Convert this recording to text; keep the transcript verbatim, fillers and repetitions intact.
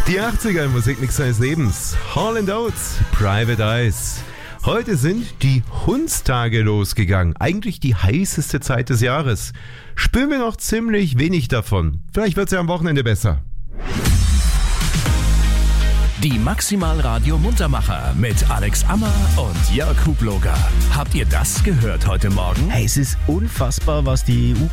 Die achtziger im Musikmix seines Lebens. Hall and Oates, Private Eyes. Heute sind die Hundstage losgegangen. Eigentlich die heißeste Zeit des Jahres. Spüren wir noch ziemlich wenig davon. Vielleicht wird es ja am Wochenende besser. Die Maximal Radio Muntermacher mit Alex Ammer und Jörg Hubloger. Habt ihr das gehört heute Morgen? Hey, es ist unfassbar, was die E U